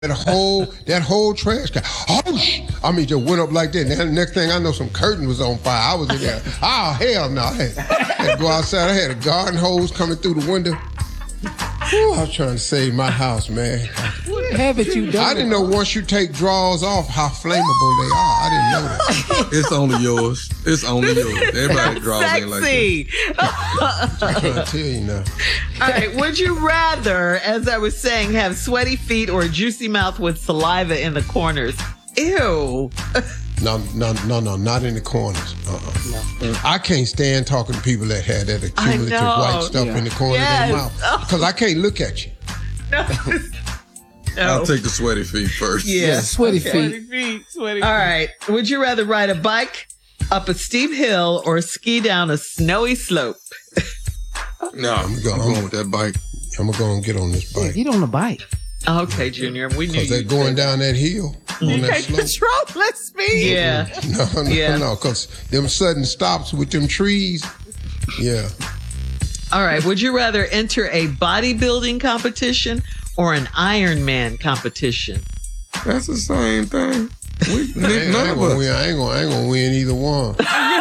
that whole trash can. I mean, just went up like that. And the next thing I know, some curtain was on fire. I was in there. Oh, hell no. I had to go outside. I had a garden hose coming through the window. Whew, I was trying to save my house, man. What haven't you done? I didn't know once you take drawers off how flammable they are. I didn't know that. It's only yours. It's only yours. Everybody draws in like that. I'm trying to tell you now. All right. Would you rather, as I was saying, have sweaty feet or a juicy mouth with saliva in the corners? Ew. No, not in the corners. No. I can't stand talking to people that had that accumulative white stuff in the corner of their mouth. Because I can't look at you. No. I'll take the sweaty feet first. Yeah, sweaty feet. All right. Would you rather ride a bike up a steep hill or ski down a snowy slope? No, I'm going with that bike. I'm going to go and get on this bike. Get on the bike. Okay, Junior. We knew because they're going down that hill. You can't control that speed. Yeah. No, because them sudden stops with them trees. Yeah. All right. Would you rather enter a bodybuilding competition or an Ironman competition? That's the same thing. I ain't gonna win either one.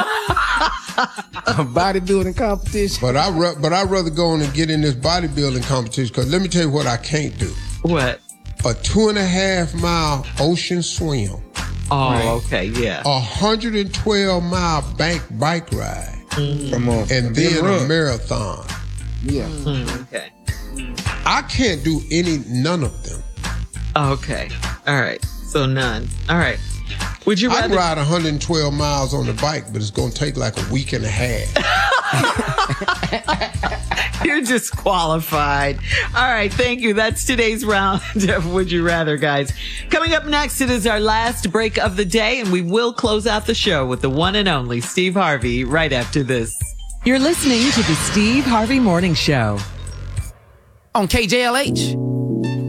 A bodybuilding competition. But I'd rather go on and get in this bodybuilding competition because let me tell you what I can't do. What? A 2.5 mile ocean swim. Oh, okay, yeah. 112-mile bike ride. Come on. And then a marathon. Yeah. Okay. I can't do none of them. Okay. All right. So none. All right. Would you rather... I'd ride 112 miles on the bike, but it's going to take like a week and a half. You're disqualified. All right, thank you. That's today's round of Would You Rather, guys. Coming up next, it is our last break of the day, and we will close out the show with the one and only Steve Harvey right after this. You're listening to the Steve Harvey Morning Show on KJLH.